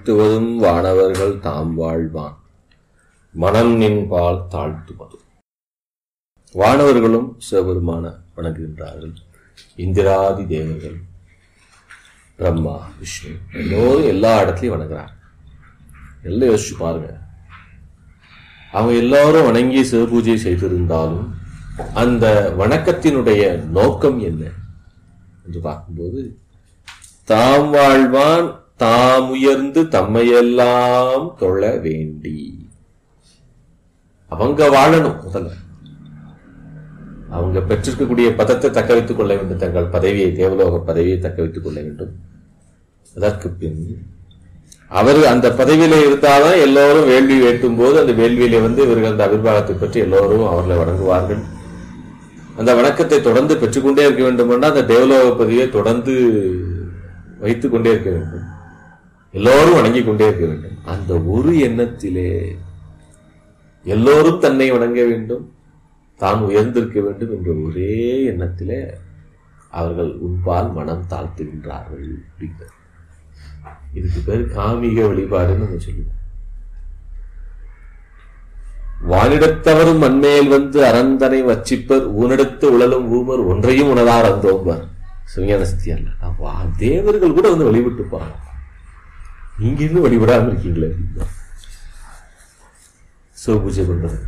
வாழ்த்துவதும் வானவர்கள் தாம் வாழ்வான் மனம் நின்பால் தாழ்த்துவதும். வானவர்களும் சிவபெருமான வணங்குகின்றார்கள். இந்திராதி தேவர்கள், பிரம்மா, விஷ்ணு எல்லோரும் எல்லா இடத்துலையும் வணங்குறாங்க. எல்லாம் யோசிச்சு பாருங்க. அவங்க எல்லாரும் வணங்கி சிவபூஜை செய்திருந்தாலும் அந்த வணக்கத்தினுடைய நோக்கம் என்ன என்று பார்க்கும்போது, தாம் வாழ்வான் தாம் உயர்ந்து தம்மையெல்லாம் தொழ வேண்டி. அவங்க வாழணும். முதல்ல அவங்க பெற்றிருக்கக்கூடிய பதத்தை தக்க வைத்துக் கொள்ள வேண்டும். தங்கள் பதவியை, தேவலோக பதவியை தக்க வைத்துக் கொள்ள வேண்டும். அதற்கு பின் அவர் அந்த பதவியில இருந்தால்தான் எல்லோரும் வேள்வி வேட்டும் போது அந்த வேள்வியில இவர்கள் அந்த அபிர்வாகத்தை பற்றி எல்லோரும் அவர்களை வணங்குவார்கள். அந்த வணக்கத்தை தொடர்ந்து பெற்றுக்கொண்டே இருக்க வேண்டும் என்றால் அந்த தேவலோக பதவியை தொடர்ந்து வைத்துக் கொண்டே இருக்க வேண்டும். எல்லோரும் வணங்கிக் கொண்டே இருக்க வேண்டும். அந்த ஒரு எண்ணத்திலே எல்லோரும் தன்னை வணங்க வேண்டும், தான் உயர்ந்திருக்க வேண்டும் என்ற ஒரே எண்ணத்திலே அவர்கள் உன்பால் மனம் தாழ்த்துகின்றார்கள். அப்படிங்கிறது இதுக்கு பேர் காமிக வழிபாடுன்னு நம்ம சொல்லுவோம். வானிடத்தவரும் மண்மேல் வந்து அரந்தனை வச்சிப்பர் ஊனிடத்து உழலும் ஊமர் ஒன்றையும் உணரார் அந்தோம்பர். சிவஞான சத்தியார் தேவர்கள் கூட வழிபட்டு போறாங்க. நீங்க இன்னும் வழிபடாம இருக்கீங்களே. சிவபூஜை பண்றது,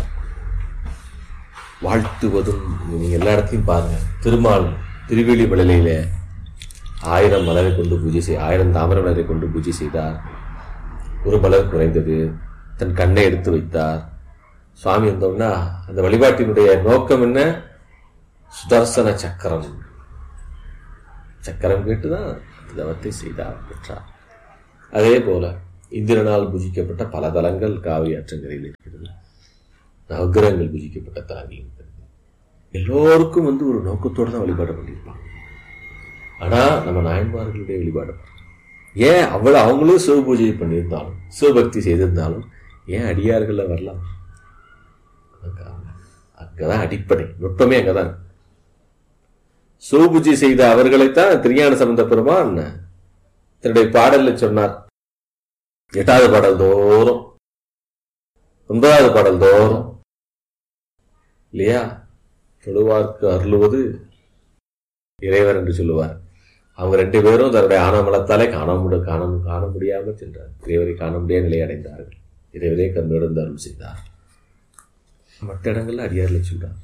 வாழ்த்துவதும் நீங்க எல்லா இடத்தையும் பாருங்க. திருமால் திருவேலி மலையில 1000 மலரை கொண்டு பூஜை 1000 தாமரை மலரை கொண்டு பூஜை செய்தார். ஒரு மலர் குறைந்தது. தன் கண்ணை எடுத்து வைத்தார். சுவாமி வந்தோம்னா அந்த வழிபாட்டினுடைய நோக்கம் என்ன? சுதர்சன சக்கரம். சக்கரம் கேட்டுதான் தவத்தை செய்தார், பெற்றார். அதே போல இந்திரனால் பூஜிக்கப்பட்ட பல தலங்கள் காவிரி ஆற்றங்கரையில் இருக்கிறது. நவகிரகங்கள் பூஜிக்கப்பட்ட தலங்கள் இருக்கிறது. எல்லோருக்கும் ஒரு நோக்கத்தோடு தான் வழிபாடு பண்ணியிருப்பாங்க. ஆனா நம்ம நாயன்மார்களுடைய வழிபாடு ஏன் அவ்வளவு அவங்களும் சிவ பூஜை பண்ணியிருந்தாலும் சிவபக்தி செய்திருந்தாலும் ஏன் அடியார்கள்ல வரலாம்? அங்கதான் அடிப்படை நுட்பமே. அங்கதான் சிவபூஜை செய்த அவர்களைத்தான் திருஞான சம்பந்த பெருமான் தன்னுடைய பாடல்ல சொன்னார். 8வது பாடல் தோறும் 9வது பாடல் தோறும் இல்லையா, தொழுவார்க்கு அருளுவது இறைவர் என்று சொல்லுவார். அவங்க 2 பேரும் தன்னுடைய ஆனமலத்தாலே காண முடியாமல் சென்றார். இறைவரை காண முடியாத நிலை அடைந்தார்கள். இறைவரே கண்ணிடந்து அருள் செய்தார். மற்ற இடங்கள்ல அடியார்ல சொல்றார்.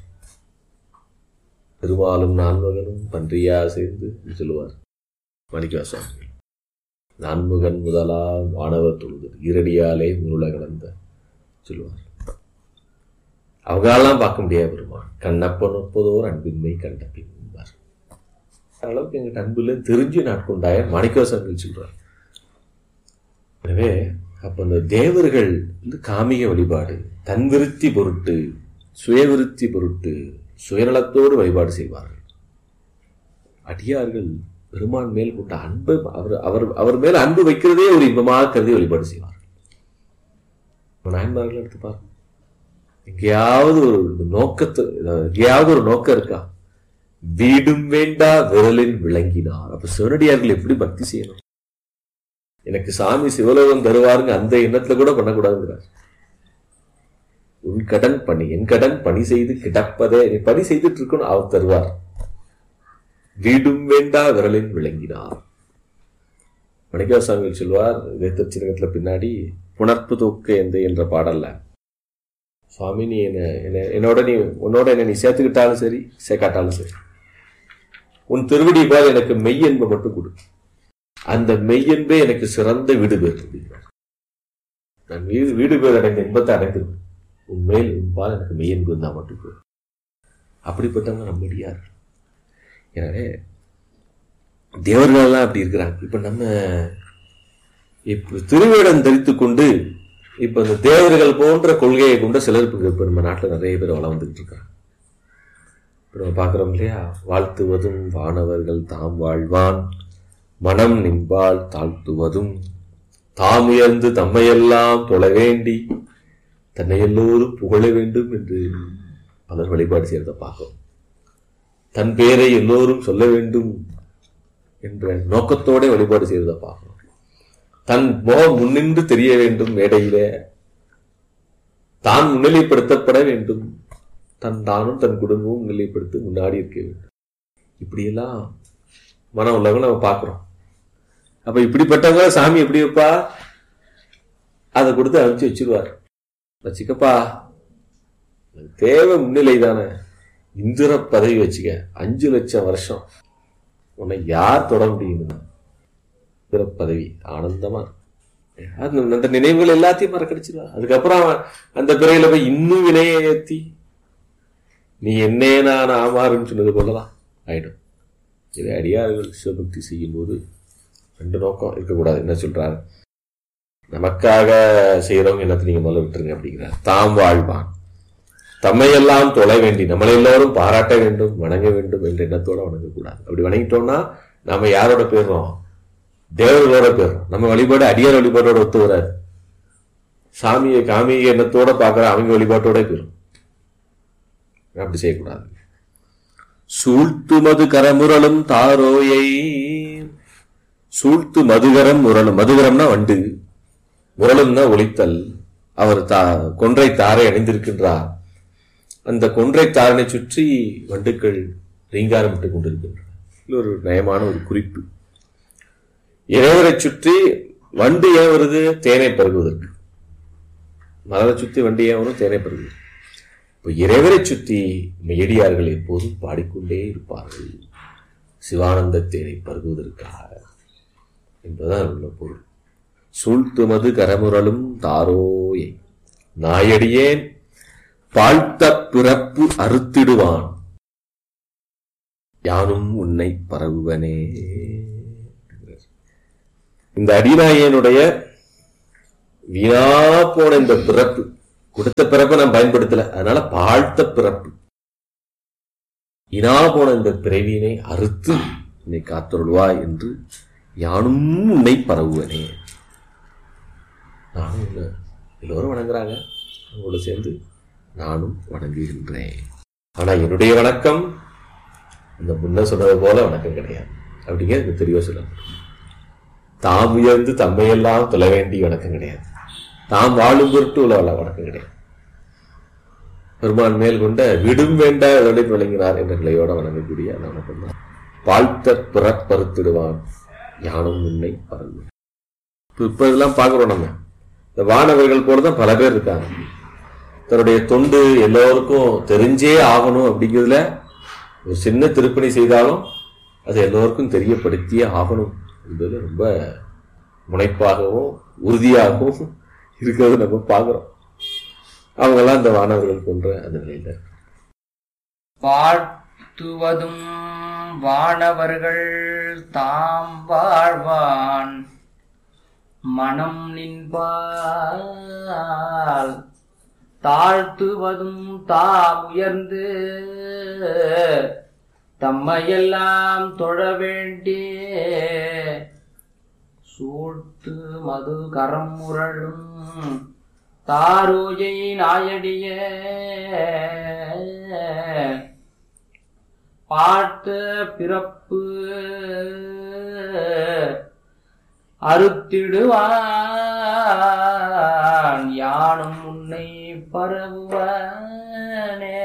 பெருமாளும் நான்முகனும் பன்றியா சேர்ந்து சொல்லுவார் மாணிக்கவாசகர். நான்முகன் முதலா வானவர் தொழுது ஈரடியாலே முருள கலந்த சொல்லுவார். அவங்களெல்லாம் பார்க்க முடியாது பெருமாள். கண்ணப்பன் ஒப்பதோர் அன்பின்மை கண்ட பின் அளவுக்கு எங்கிட்ட அன்புல தெரிஞ்சு நாட்கொண்டாய மாணிக்கவாசகர்கள் சொல்றார். எனவே அப்ப அந்த தேவர்கள் காமிக வழிபாடு, தன் விருத்தி பொருட்டு, சுயவிருத்தி பொருட்டு, சுயநலத்தோடு வழிபாடு செய்வார்கள். அடியார்கள் பெருமான் மேல் கொண்ட அன்பு, அவர் மேல் அன்பு வைக்கிறதே ஒரு இன்பமாக கருதி வழிபாடு செய்வார்கள். நாயன்மார்கள் எடுத்து பாருங்க. எங்கேயாவது ஒரு நோக்கத்தை, எங்கேயாவது ஒரு நோக்கம் இருக்கா? வீடும் வேண்டா விரலில் விளங்கினார். அப்ப சிவனடியார்கள் எப்படி பக்தி செய்யணும்? எனக்கு சாமி சிவலோகம் தருவாருங்க அந்த எண்ணத்துல கூட பண்ணக்கூடாதுங்கிறார். உன் கடன் பணி, என் கடன் பணி செய்து கிடப்பதே, நீ பணி செய்துட்டு இருக்கணும், அவர் தருவார். வீடும் வேண்டா விரலில் விளங்கினார். மாணிக்கவாசகர் சொல்வார் இதே திருச்சிரகத்துல பின்னாடி, புணர்ப்பு தூக்க எந்த என்ற பாடல்ல, சுவாமி நீ உன்னோட என்ன நீ சேர்த்துக்கிட்டாலும் சரி சேர்க்காட்டாலும் சரி, உன் திருவடி போல் எனக்கு மெய்யன்பை மட்டும் கொடு. அந்த மெய்யன்பே எனக்கு சிறந்த வீடு பேர் அப்படிங்கிறார். நான் வீடு பேர் அடைந்த இன்பத்தை அடைந்திருக்கேன். உண்மையில் உன்பால் எனக்கு மெய்யன்பு இருந்தால் மட்டும் போதும். அப்படிப்பட்டவங்க நம்மடியார். எனவே தேவர்களெல்லாம் அப்படி இருக்கிறாங்க. இப்ப நம்ம இப்ப திருவேடம் தரித்து கொண்டு இப்ப இந்த தேவர்கள் போன்ற கொள்கையை கொண்ட சிலர் இப்ப நம்ம நாட்டில் நிறைய பேர் வளம் வந்துகிட்டு இருக்காங்க. இப்ப நம்ம பாக்குறோம் இல்லையா, வாழ்த்துவதும் வானவர்கள் தாம் வாழ்வான் மனம் நின்பால் தாழ்த்துவதும் தாம் உயர்ந்து தம்மையெல்லாம் தொழ வேண்டி தன்னை எல்லோரும் புகழ வேண்டும் என்று பலர் வழிபாடு செய்யறதை பார்க்கிறோம். தன் பேரை எல்லோரும் சொல்ல வேண்டும் என்ற நோக்கத்தோட வழிபாடு செய்யறதை பார்க்கிறோம். தன் முகம் முன்னின்று தெரிய வேண்டும், மேடையிலே தான் முன்னிலைப்படுத்தப்பட வேண்டும், தானும் தன் குடும்பமும் முன்னிலைப்படுத்தி முன்னாடி இருக்க வேண்டும். இப்படியெல்லாம் மன உள்ளவங்க நம்ம பார்க்கிறோம். அப்ப இப்படிப்பட்டவங்க சாமி எப்படி வைப்பா? அதை கொடுத்து அனுப்பிச்சு வச்சிருவார். வச்சுக்கப்பா, தேவை முன்னிலை தானே, இந்திர பதவி வச்சுக்க, 5 லட்சம் வருஷம் உன்னை யார் தொட முடியும்? இந்திர பதவி ஆனந்தமா அந்த நினைவுகள் எல்லாத்தையும் மறக்கடிச்சிருவா. அதுக்கப்புறம் அந்த பிறையில போய் இன்னும் வினையை ஏத்தி நீ என்னே நான் ஆமாறுன்னு சொன்னது போலதான் ஆயிடும். இதை அடியார்கள் சிவபக்தி செய்யும் போது 2 நோக்கம் இருக்கக்கூடாது. என்ன சொல்றாரு? நமக்காக செய்யறவங்க என்னத்தை நீங்க முதல்ல விட்டுருங்க அப்படிங்கிறார். தாம் வாழ்வான், தம்மையெல்லாம் தொலை வேண்டி, நம்மளை எல்லாரும் பாராட்ட வேண்டும், வணங்க வேண்டும் என்ற எண்ணத்தோட வணங்கக்கூடாது. அப்படி வணங்கிட்டோம்னா நாம யாரோட போயிடுறோம்? தேவர்களோட போயிடுறோம். நம்ம வழிபாடு அடியார் வழிபாட்டோட ஒத்து வராது. சாமியை காமிய எண்ணத்தோட பார்க்கிற அவங்க வழிபாட்டோட போயிடும். அப்படி செய்யக்கூடாது. சூழ்த்து மது கரமுரலும் தாரோயை, சூழ்த்து மதுகரம் முரலும், மதுகரம்னா வண்டு, முரளும்னா ஒளித்தல். அவர் கொன்றை தாரை அணிந்திருக்கின்றார். அந்த கொன்றை தாரனை சுற்றி வண்டுக்கள் ரீங்காரமிட்டுக் கொண்டிருக்கின்றன. இது ஒரு நயமான ஒரு குறிப்பு. இறைவரை சுற்றி வண்டு ஏன் வருது? தேனை பருகுவதற்கு. மலரை சுற்றி வண்டு ஏன் வரும்? தேனை பருகுவது. இப்போ இறைவரை சுற்றி மெய்யடியார்கள் எப்போதும் பாடிக்கொண்டே இருப்பார்கள், சிவானந்த தேனை பருகுவதற்காக என்பதுதான் உள்ள பொருள். சூழ்த்து மது கரமுரலும் தாரோயை, நாயடியேன் பாழ்த்த பிறப்பு அறுத்திடுவான், யானும் உன்னை பரவுவனே. இந்த அடிநாயனுடைய வீணா போன இந்த பிறப்பு, கொடுத்த பிறப்பை நான் பயன்படுத்தல, அதனால பாழ்த்த பிறப்பு, வீணா போன இந்த பிறவியினை அறுத்து என்னை காத்தருள்வாய் என்று யானும் உன்னை பரவுவனே. நானும் எல்லோரும் வணங்குறாங்க, அவங்களோட சேர்ந்து நானும் வணங்குகின்றேன். ஆனா என்னுடைய வணக்கம் அந்த முன்ன சொன்னது போல வணக்கம் கிடையாது அப்படிங்கிறது தெளிவா சொல்லணும். தாம் உயர்ந்து தம்மையெல்லாம் தொலை வேண்டிய வணக்கம் கிடையாது. தாம் வாழும் பொருட்டு உள்ள வணக்கம் கிடையாது. பெருமான் மேல் கொண்ட விடும் வேண்ட அதோட விளங்கினார் என்ற நிலையோட வணங்கக்கூடிய அந்த வணக்கம் தான். வாழ்த்த பிறப்பறுத்திடுவான், யானும் உன்னை பரவு. இப்ப இதெல்லாம் பாக்குறோம். நம்ம இந்த வானவர்கள் போலதான் பல பேர் இருக்காங்க. தன்னுடைய தொண்டு எல்லோருக்கும் தெரிஞ்சே ஆகணும் அப்படிங்கிறதுல ஒரு சின்ன திருப்பணி செய்தாலும் அது எல்லோருக்கும் தெரியப்படுத்தியே ஆகணும் என்பது ரொம்ப முனைப்பாகவும் உறுதியாகவும் இருக்கிறது நம்ம பார்க்கிறோம். அவங்கெல்லாம் இந்த வானவர்கள் போன்ற அந்த நிலையில வாழ்த்துவதும் வானவர்கள் தாம் வாழ்வான் மனம் நின்பால், தாழ்த்துவதும் தாம் உயர்ந்து தம்மையெல்லாம் தொழ வேண்டிய, சூழ்த்து மது கரம் முரளும் தாரோயை நாயடிய, பாட்ட பிறப்பு அறுத்திடுவான், யானும் உன்னை பரவுவனே.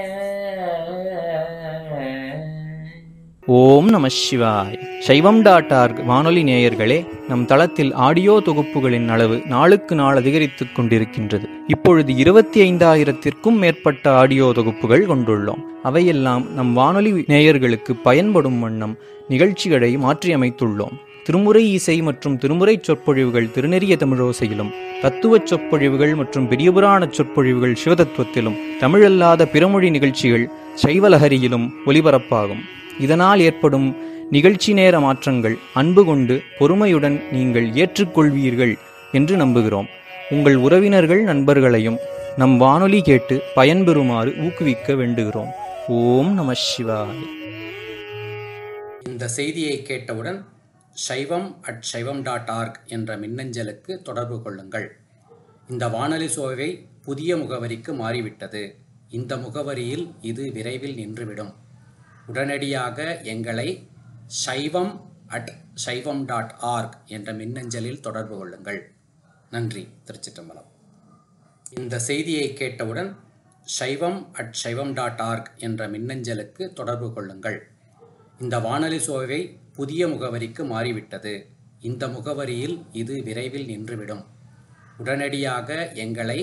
ஓம் நம சிவாய். சைவம்.org வானொலி நேயர்களே, நம் தளத்தில் ஆடியோ தொகுப்புகளின் அளவு நாளுக்கு நாள் அதிகரித்துக் கொண்டிருக்கின்றது. இப்பொழுது 25,000த்திற்கும் மேற்பட்ட ஆடியோ தொகுப்புகள் கொண்டுள்ளோம். அவையெல்லாம் நம் வானொலி நேயர்களுக்கு பயன்படும் வண்ணம் நிகழ்ச்சிகளை மாற்றியமைத்துள்ளோம். திருமுறை இசை மற்றும் திருமுறை சொற்பொழிவுகள் திருநெறிய தமிழோசையிலும், தத்துவச் சொற்பொழிவுகள் மற்றும் பெரியபுராண சொற்பொழிவுகள் சிவதத்துவத்திலும், தமிழல்லாத பிறமொழி நிகழ்ச்சிகள் சைவலஹரியிலும் ஒலிபரப்பாகும். இதனால் ஏற்படும் நிகழ்ச்சி நேர மாற்றங்கள் அன்பு கொண்டு பொறுமையுடன் நீங்கள் ஏற்றுக்கொள்வீர்கள் என்று நம்புகிறோம். உங்கள் உறவினர்கள் நண்பர்களையும் நம் வானொலி கேட்டு பயன்பெறுமாறு ஊக்குவிக்க வேண்டுகிறோம். ஓம் நம சிவாய். இந்த செய்தியை கேட்டவுடன் saivam@saivam.org என்ற மின்னஞ்சலுக்கு தொடர்பு கொள்ளுங்கள். இந்த வானொலி சோவை புதிய முகவரிக்கு மாறிவிட்டது. இந்த முகவரியில் இது விரைவில் நின்றுவிடும். உடனடியாக எங்களை saivam@ saivam.org என்ற மின்னஞ்சலில் தொடர்பு கொள்ளுங்கள். நன்றி. திருச்சிற்றம்பலம். இந்த செய்தியை கேட்டவுடன் saivam@saivam.org என்ற மின்னஞ்சலுக்கு தொடர்பு கொள்ளுங்கள். இந்த வானொலி சோவை புதிய முகவரிக்கு மாறிவிட்டது. இந்த முகவரியில் இது விரைவில் நின்றுவிடும். உடனடியாக எங்களை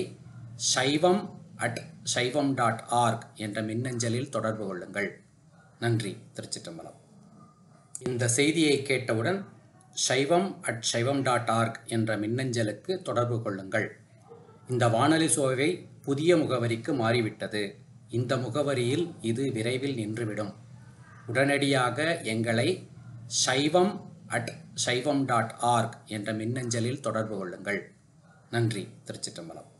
saivam@saivam.org என்ற மின்னஞ்சலில் தொடர்பு கொள்ளுங்கள். நன்றி. திருச்சிற்றம்பலம். இந்த செய்தியை கேட்டவுடன் saivam@saivam.org என்ற மின்னஞ்சலுக்கு தொடர்பு கொள்ளுங்கள். இந்த வானொலி சோவை புதிய முகவரிக்கு மாறிவிட்டது. இந்த முகவரியில் இது விரைவில் நின்றுவிடும். உடனடியாக எங்களை saivam@saivam.org என்ற மின்னஞ்சலில் தொடர்பு கொள்ளுங்கள். நன்றி. திருச்சிற்றம்பலம்.